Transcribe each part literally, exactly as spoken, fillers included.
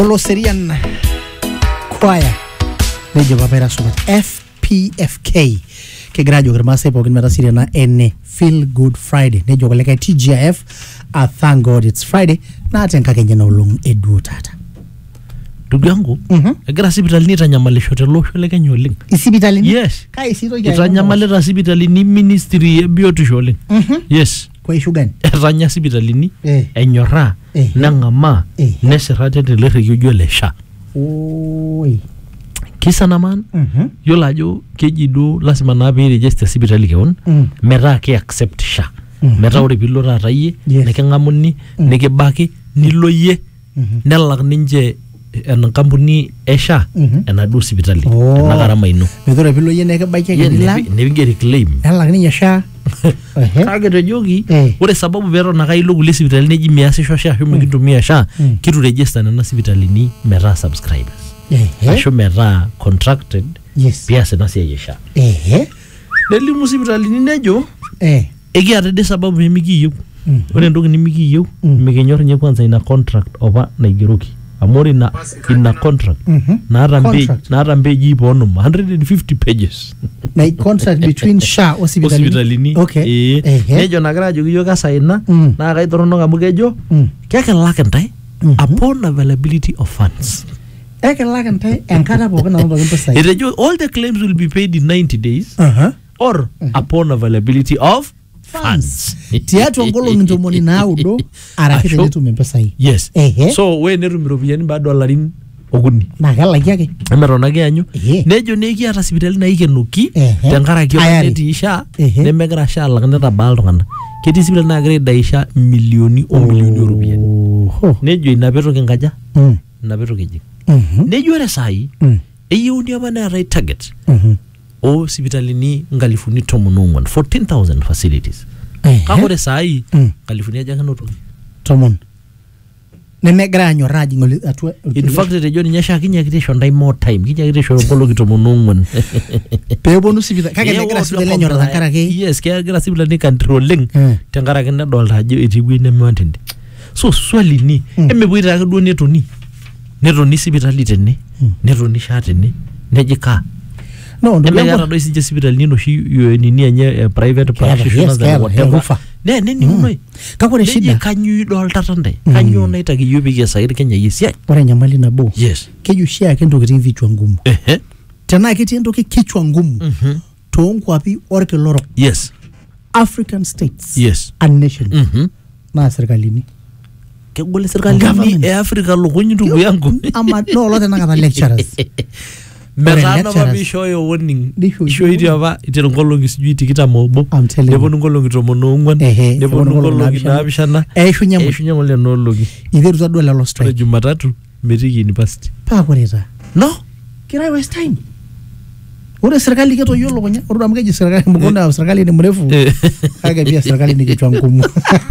Oloserian Choir nejo papera sumat F P F K ke grajo grmase pogin meta sirena ene Feel Good Friday nejo koleka T G I F a thank God it's Friday na atenka kenye na ulung edu tata ndugu yangu mhm egira hospitalini itanyamalisho te losho le Kenya oleng isipitalini yes kai sito ya itanyamalita hospitalini ministry e biotisho oleng mhm yes kwa issue gani etanya hospitalini eh enyorra eh. nangama eh. nesirate te lerikio le sha oi kisa naman mhm yola ajo keji do lazima na be register hospitali keon mm. metaa ke accept sha Mhm. metaa ore pilo taata yie Yes. nikingamuni Mm. nikibaki nilo yie mhm nelak ninje en kampuni esha Mhm. enaduo hospitali Oh. ena garama ino medore pilo yene ke baike ke dila nevingeri claim ela ni nyasha ehe kage tejoki Eh. ore sababu pero na kailo kulie hospitali neji measisho sha ashu mikitumia sha Mm. kitu register nena hospitalini metaa subscribers ehe ashu metaa contracted yes pias na siya sha ehe nelimu hospitalini nejo eh ekiata de sababu mikiyieu mhm ore entoki nimikiyieu Mm. mikinyor nye kwanza ina contract opa naigeroki amori na ina contract mhm naata page Contract. naata page iponom one hundred fifty pages na contract between Sha hospitalini hospitalini okay eh ehe nejo nagira ajoki yiok kasaina Mm. na kaitoronok amu kejo mm kekilak ntae Mhm. upon availability of funds ekelak ntae enkata pookin nanotoki mpisai etejo all the claims will be paid in ninety days aha or upon availability of funds tiatu ngolongi ntomoni naudo araki Asho. tenetum mpisai yes ehe so we netum iropiyiani baada olarin okuni na kelaki ake emetonaki anyu Ehe. nejo nekiata sipitali naikenoki Ehe. tenkaraki Ayari. apa netii sha Ehe. nemegira sha alak netabaa iltung'anak ketii sipitali nagira aidaisha milioni o milioni oropiyiani oho nejo ina petoki nkaja mm ina petoki ejing mhm nejo ore saai mm eyieuni apa neetai target mhm o sipitalini nkalifuni tomon ong'uan fourteen thousand facilities kake ore saai mm nkalifuni aja kenotoki tomon nemegira anyorra ajing atua in fact etejo ninye sha kinyakita aisho ntae more time kinyakita aisho ngoloki tomon ong'uan peeponu sipitali kake megira sipitali anyorra tenkaraki yes kegira sipitali country oleng Eh. tenkaraki nedolta ajo etii ewuei nemewantende so swali ni Mm. emepoito ake duo netoni netoni sipitali tene Mm. netoni sha tene neji kaa no ndugu nemekeata yangu doi sinche sipitalini noshi yo- nini enye eh, private Keeta, practitioners yes, and keeta, whatever rufa. ne neninunoi kake ore neji shida kanyioo idoltata ntae Mm. kanyioo naitaki iyiok pekiasaki Kenya yie esiai ore nyamali nabo yes keju shi ake ntokitin vichwa ngumu ehe tenaa ketii entoki kichwa ngumu mhm toonkwapi orkila orok yes African states yes and nations mhm naa serkalini kegol serkalini Government. e Africa lukuny ndugu yangu ama no lo tenakata lecturers metaa lecturers. apa piishooyo warning Nisho- ishooitie apa iteru nkolong'i sijui tikitam oobo I'm telling you. neponu nkolong'i tomon oong'uan Ehe, neponu neponu nkolong'i nkolong'i naapishana eishunye mu eishunye ng'ole noologi iterutua duo lelo ore strike Jumatatu metiiki university paa koreta no kirai waste time ore serikali ketoyio lukunya ore amu keji serikali mkono wa serikali ni mrefu kake pia serikali ni kichwa ngumu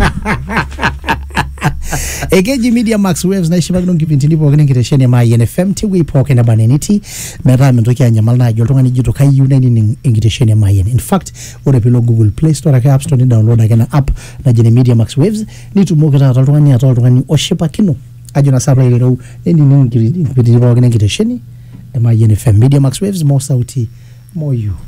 ekeji Media Max Waves na ishibakino nkipintini pookin enkitesheni ma N F M tiwi pookin eba neniti metaa mintoki anyamal naaji oltung'ani jito kayieu nainining enkitesheni ma in fact ore pilo Google Play Store ake App Store ni download ake na app naji ne Media Max Waves nitumoki taata oltung'ani ataa oltung'ani oshipakino ajo na sapa ilero einining enkipintini pookin enkitesheni ma N F M Media Max Waves mo sauti mo you